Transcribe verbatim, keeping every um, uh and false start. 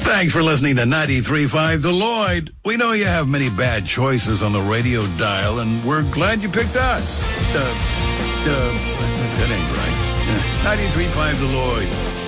Thanks for listening to ninety-three point five The Lloyd. We know you have many bad choices on the radio dial, and we're glad you picked us. Uh, uh, that ain't right. ninety-three point five The Lloyd.